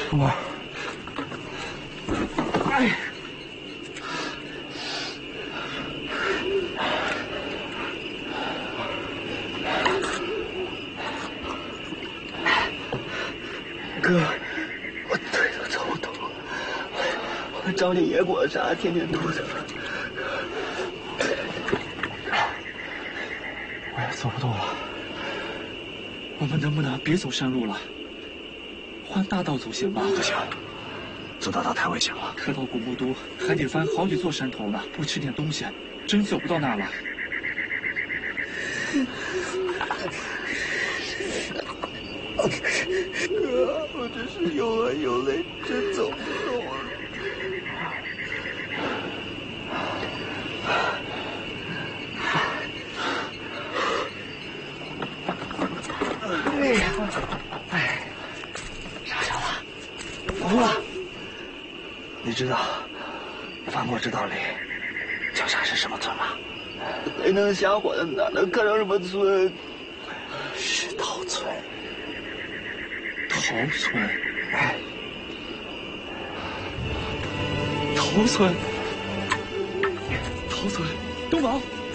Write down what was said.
我，哎。 哥，我腿都抽痛，我找你野果啥，天天肚子疼。我也走不动了，我们能不能别走山路了，换大道走行吗？不行，走大道太危险了。可到古木都还得翻好几座山头呢，不吃点东西，真走不到那儿了。哥，我真是又饿又累，真走不动了。哎呀，哎，傻小子，服了。你知道翻过这道里叫啥是什么村吗？谁能瞎混？哪能看上什么村？是桃村。 桃村，哎，桃村，东宝。